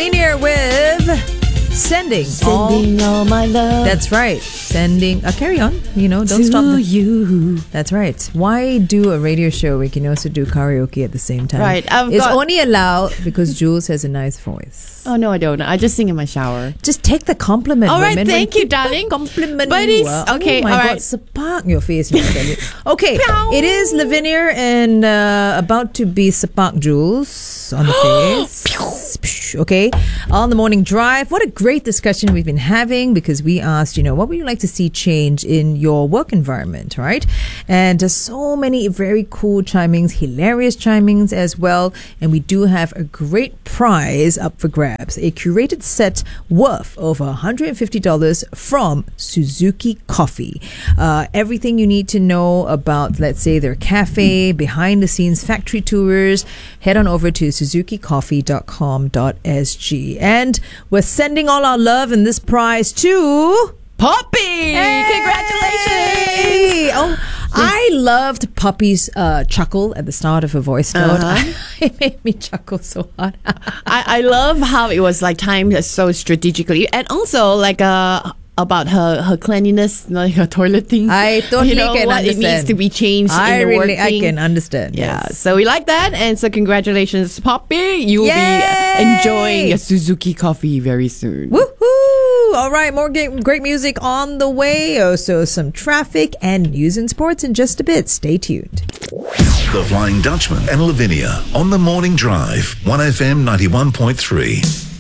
Celine here with Sending all my love. That's right. Sending. Carry on. Don't stop. You. That's right. Why do a radio show we can also do karaoke at the same time? Right. It's only allowed because Jules has a nice voice. Oh, no, I don't. I just sing in my shower. Just take the compliment. All right, women. thank When you, darling. Compliment But you. it's okay. Oh my all God, right. sepak your face. Okay, it is Lavinia and about to be sepak Jules on the face. Okay, on the morning drive. What a great discussion we've been having because we asked, what would you like to see change in your work environment, right? And there's so many very cool chimings, hilarious chimings as well. And we do have a great prize up for grabs, a curated set worth over $150 from Suzuki Coffee. Everything you need to know about, let's say, their cafe, behind the scenes factory tours, head on over to suzukicoffee.com.sg. And we're sending all our love and this prize to Poppy! Hey! Congratulations! Oh, I loved Poppy's chuckle at the start of her voice note. It made me chuckle so hard. I love how it was like timed so strategically, and also like about her cleanliness, like her toilet thing. I totally can what understand. It needs to be changed. I I can understand. Yeah, Yes. so we like that, and so congratulations, Poppy. You'll Yay! be enjoying a Suzuki Coffee very soon. Woohoo! All right, more great music on the way. Also, some traffic and news and sports in just a bit. Stay tuned. The Flying Dutchman and Lavinia on the morning drive. 1FM 91.3.